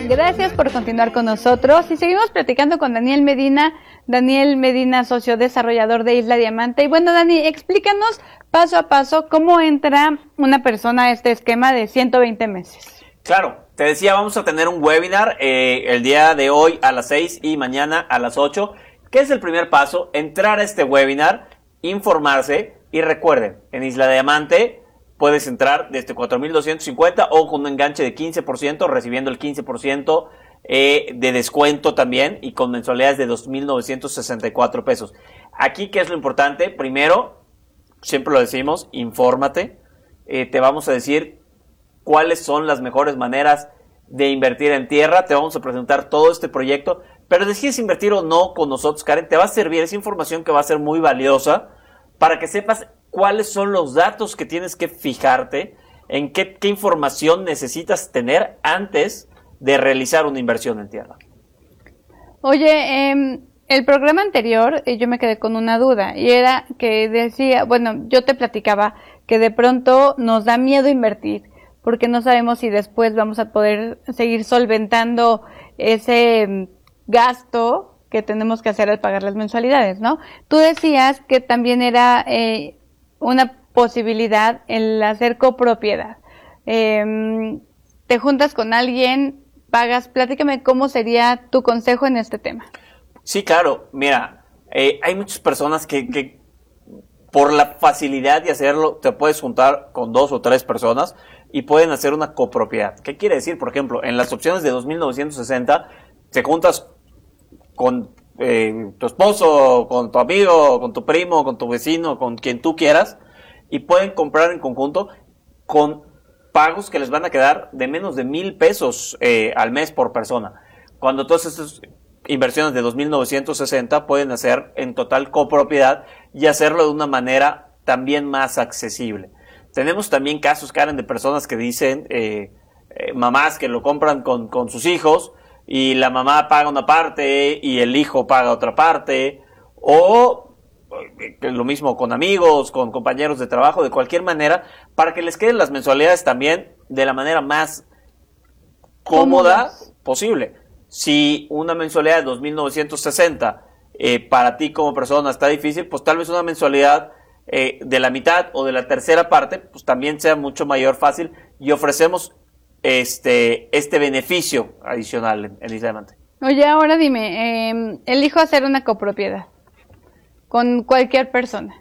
Gracias por continuar con nosotros y seguimos platicando con Daniel Medina, socio desarrollador de Isla Diamante. Y bueno, Dani, explícanos paso a paso cómo entra una persona a este esquema de 120 meses. Claro, te decía, vamos a tener un webinar el día de hoy a las 6 y mañana a las 8. ¿Qué es el primer paso? Entrar a este webinar, informarse y recuerden, en Isla Diamante puedes entrar desde 4,250 o con un enganche de 15%, recibiendo el 15% de descuento también y con mensualidades de 2,964 pesos. Aquí, ¿qué es lo importante? Primero, siempre lo decimos, infórmate. Te vamos a decir cuáles son las mejores maneras de invertir en tierra. Te vamos a presentar todo este proyecto. Pero decides invertir o no con nosotros, Karen, te va a servir esa información que va a ser muy valiosa para que sepas cuáles son los datos que tienes que fijarte, en qué información necesitas tener antes de realizar una inversión en tierra. Oye, el programa anterior yo me quedé con una duda y era que decía, bueno, yo te platicaba que de pronto nos da miedo invertir porque no sabemos si después vamos a poder seguir solventando ese gasto que tenemos que hacer al pagar las mensualidades, ¿no? Tú decías que también era una posibilidad el hacer copropiedad. Te juntas con alguien, pagas, platícame cómo sería tu consejo en este tema. Sí, claro, mira, hay muchas personas que por la facilidad de hacerlo, te puedes juntar con 2 o 3 personas y pueden hacer una copropiedad. ¿Qué quiere decir? Por ejemplo, en las opciones de 2,960, te juntas con tu esposo, con tu amigo, con tu primo, con tu vecino, con quien tú quieras, y pueden comprar en conjunto con pagos que les van a quedar de menos de 1,000 pesos al mes por persona. Cuando todas estas inversiones de 2,960 pueden hacer en total copropiedad y hacerlo de una manera también más accesible. Tenemos también casos, Karen, de personas que dicen, mamás que lo compran con sus hijos, y la mamá paga una parte y el hijo paga otra parte, o lo mismo con amigos, con compañeros de trabajo, de cualquier manera, para que les queden las mensualidades también de la manera más cómoda posible. Si una mensualidad de 2,960 para ti como persona está difícil, pues tal vez una mensualidad de la mitad o de la tercera parte, pues también sea mucho mayor fácil, y ofrecemos este beneficio adicional en Isla Diamante. Oye, ahora dime, elijo hacer una copropiedad con cualquier persona.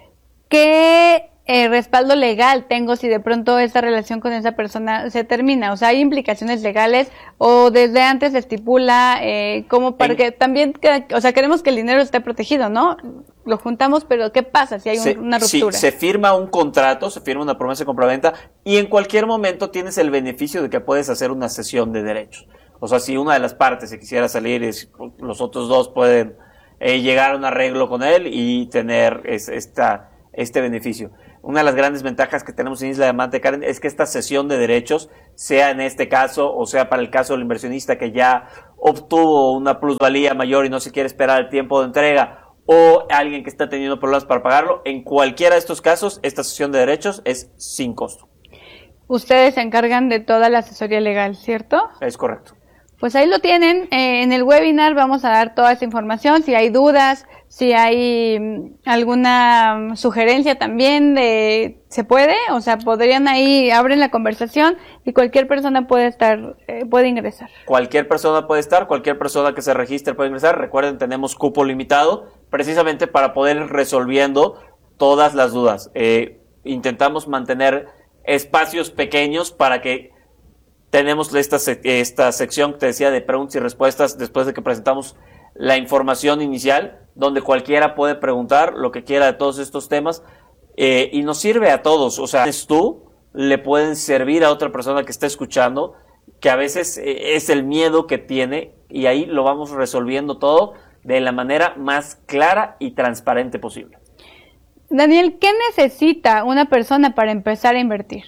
¿Qué respaldo legal tengo si de pronto esa relación con esa persona se termina? O sea, ¿hay implicaciones legales o desde antes se estipula como para que también, o sea, queremos que el dinero esté protegido, ¿no? Lo juntamos, pero ¿qué pasa si hay una ruptura? Sí, se firma un contrato, se firma una promesa de compraventa y en cualquier momento tienes el beneficio de que puedes hacer una cesión de derechos. O sea, si una de las partes se quisiera salir, los otros dos pueden llegar a un arreglo con él y tener este beneficio. Una de las grandes ventajas que tenemos en Isla Diamante, Karen, es que esta cesión de derechos, sea en este caso o sea para el caso del inversionista que ya obtuvo una plusvalía mayor y no se quiere esperar el tiempo de entrega, o alguien que está teniendo problemas para pagarlo, en cualquiera de estos casos, esta cesión de derechos es sin costo. Ustedes se encargan de toda la asesoría legal, ¿cierto? Es correcto. Pues ahí lo tienen, en el webinar vamos a dar toda esa información, si hay dudas, si hay alguna sugerencia también ¿se puede? O sea, podrían ahí, abren la conversación y cualquier persona puede ingresar. Cualquier persona puede estar, cualquier persona que se registre puede ingresar. Recuerden, tenemos cupo limitado, precisamente para poder ir resolviendo todas las dudas. Intentamos mantener espacios pequeños para que tenemos esta sección que te decía de preguntas y respuestas después de que presentamos la información inicial, donde cualquiera puede preguntar lo que quiera de todos estos temas y nos sirve a todos. O sea, tú le pueden servir a otra persona que está escuchando, que a veces es el miedo que tiene, y ahí lo vamos resolviendo todo de la manera más clara y transparente posible. Daniel, ¿qué necesita una persona para empezar a invertir?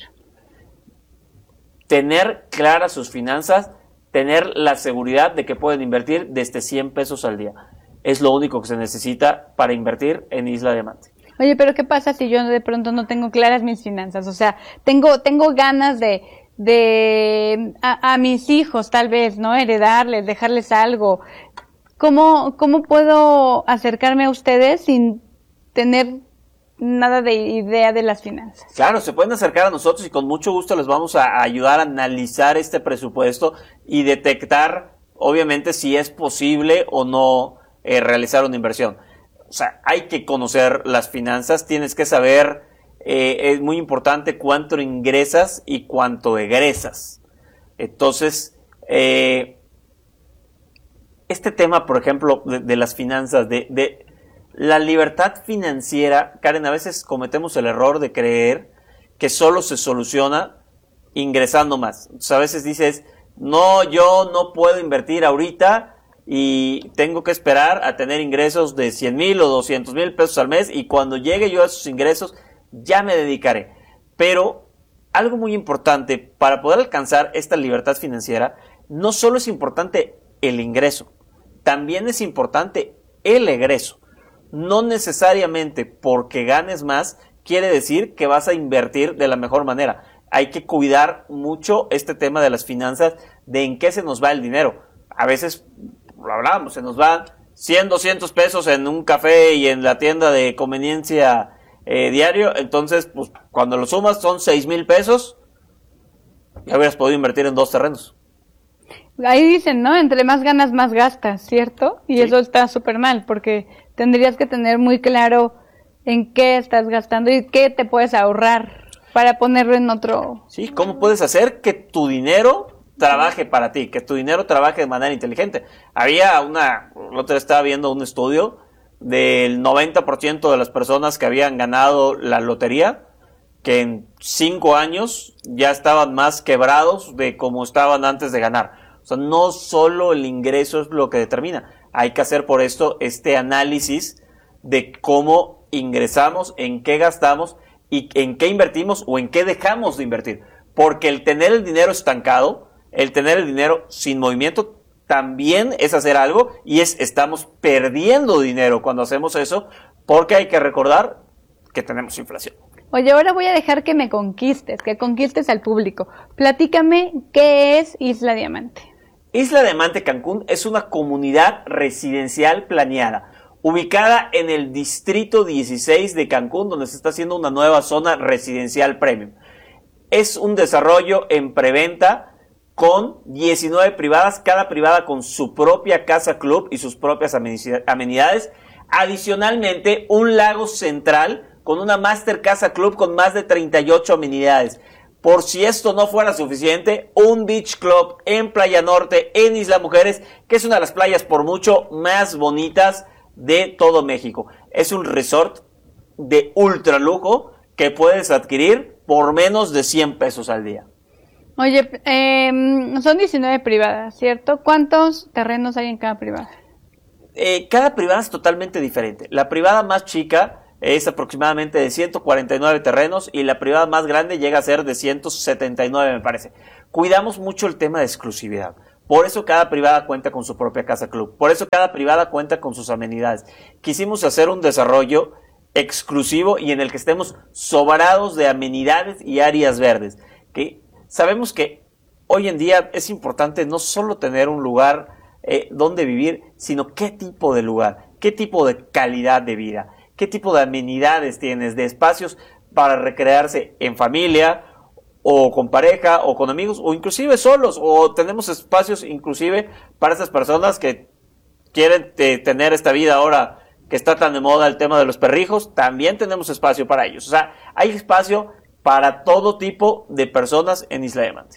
Tener claras sus finanzas, tener la seguridad de que pueden invertir desde 100 pesos al día. Es lo único que se necesita para invertir en Isla Diamante. Oye, pero ¿qué pasa si yo de pronto no tengo claras mis finanzas? O sea, tengo ganas de a mis hijos, tal vez, ¿no? Heredarles, dejarles algo. ¿Cómo puedo acercarme a ustedes sin tener nada de idea de las finanzas? Claro, se pueden acercar a nosotros y con mucho gusto les vamos a ayudar a analizar este presupuesto y detectar, obviamente, si es posible o no realizar una inversión. O sea, hay que conocer las finanzas, tienes que saber, es muy importante cuánto ingresas y cuánto egresas. Entonces, este tema, por ejemplo, de las finanzas, de la libertad financiera, Karen, a veces cometemos el error de creer que solo se soluciona ingresando más. Entonces, a veces dices, no, yo no puedo invertir ahorita y tengo que esperar a tener ingresos de 100,000 o 200,000 pesos al mes y cuando llegue yo a esos ingresos ya me dedicaré. Pero algo muy importante para poder alcanzar esta libertad financiera, no solo es importante el ingreso, también es importante el egreso. No necesariamente porque ganes más quiere decir que vas a invertir de la mejor manera. Hay que cuidar mucho este tema de las finanzas, de en qué se nos va el dinero. A veces, lo hablábamos, se nos van 100, 200 pesos en un café y en la tienda de conveniencia diario. Entonces, pues cuando lo sumas son 6,000 pesos. Ya hubieras podido invertir en 2 terrenos. Ahí dicen, ¿no? Entre más ganas, más gastas, ¿cierto? Y sí. Eso está súper mal, porque tendrías que tener muy claro en qué estás gastando y qué te puedes ahorrar para ponerlo en otro. Sí, ¿cómo puedes hacer que tu dinero trabaje para ti, que tu dinero trabaje de manera inteligente? La otra vez estaba viendo un estudio del 90% de las personas que habían ganado la lotería, que en 5 años ya estaban más quebrados de como estaban antes de ganar. O sea, no solo el ingreso es lo que determina. Hay que hacer por esto este análisis de cómo ingresamos, en qué gastamos y en qué invertimos o en qué dejamos de invertir. Porque el tener el dinero estancado, el tener el dinero sin movimiento, también es hacer algo y estamos perdiendo dinero cuando hacemos eso, porque hay que recordar que tenemos inflación. Oye, ahora voy a dejar que me que conquistes al público. Platícame, ¿qué es Isla Diamante? Isla Diamante Cancún es una comunidad residencial planeada, ubicada en el distrito 16 de Cancún, donde se está haciendo una nueva zona residencial premium. Es un desarrollo en preventa con 19 privadas, cada privada con su propia casa club y sus propias amenidades. Adicionalmente, un lago central con una Master Casa Club con más de 38 amenidades. Por si esto no fuera suficiente, un Beach Club en Playa Norte, en Isla Mujeres, que es una de las playas por mucho más bonitas de todo México. Es un resort de ultra lujo que puedes adquirir por menos de 100 pesos al día. Oye, son 19 privadas, ¿cierto? ¿Cuántos terrenos hay en cada privada? Cada privada es totalmente diferente. La privada más chica es aproximadamente de 149 terrenos y la privada más grande llega a ser de 179, me parece. Cuidamos mucho el tema de exclusividad. Por eso cada privada cuenta con su propia casa club. Por eso cada privada cuenta con sus amenidades. Quisimos hacer un desarrollo exclusivo y en el que estemos sobrados de amenidades y áreas verdes. Que sabemos que hoy en día es importante no solo tener un lugar donde vivir, sino qué tipo de lugar, qué tipo de calidad de vida. ¿Qué tipo de amenidades tienes, de espacios para recrearse en familia o con pareja o con amigos o inclusive solos? O tenemos espacios inclusive para esas personas que quieren tener esta vida ahora que está tan de moda el tema de los perrijos, también tenemos espacio para ellos. O sea, hay espacio para todo tipo de personas en Isla Diamante.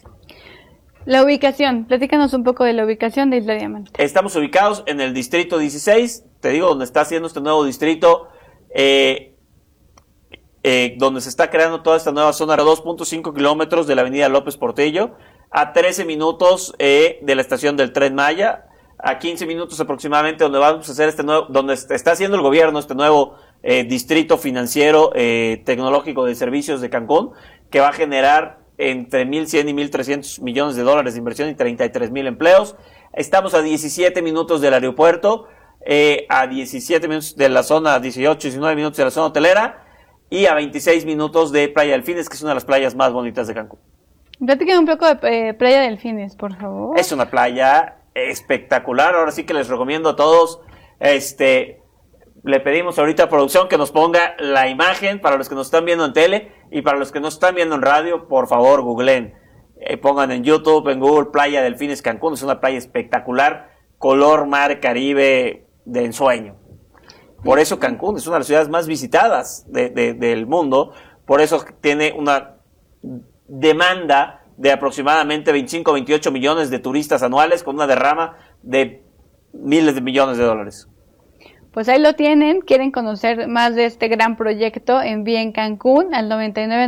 La ubicación, platícanos un poco de la ubicación de Isla Diamante. Estamos ubicados en el distrito 16, te digo, donde está haciendo este nuevo distrito, donde se está creando toda esta nueva zona, a 2.5 kilómetros de la avenida López Portillo, a 13 minutos de la estación del Tren Maya, a 15 minutos aproximadamente donde vamos a hacer donde está haciendo el gobierno este nuevo distrito financiero tecnológico de servicios de Cancún, que va a generar entre 1,100 y 1,300 millones de dólares de inversión y 33,000 empleos. Estamos a 17 minutos del aeropuerto, a 17 minutos de la zona, 18, 19 minutos de la zona hotelera y a 26 minutos de Playa Delfines, que es una de las playas más bonitas de Cancún. Platíquenme un poco de Playa Delfines, por favor. Es una playa espectacular. Ahora sí que les recomiendo a todos. Le pedimos ahorita a producción que nos ponga la imagen para los que nos están viendo en tele y para los que nos están viendo en radio, por favor, googleen. Pongan en YouTube, en Google, Playa Delfines Cancún. Es una playa espectacular, color mar Caribe de ensueño. Por eso Cancún es una de las ciudades más visitadas del mundo. Por eso tiene una demanda de aproximadamente 25 o 28 millones de turistas anuales, con una derrama de miles de millones de dólares. Pues ahí lo tienen. Quieren conocer más de este gran proyecto, envíen Cancún al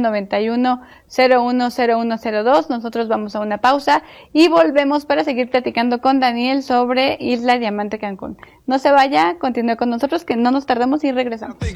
9991-010102. Nosotros vamos a una pausa y volvemos para seguir platicando con Daniel sobre Isla Diamante Cancún. No se vaya, continúe con nosotros que no nos tardamos y regresamos.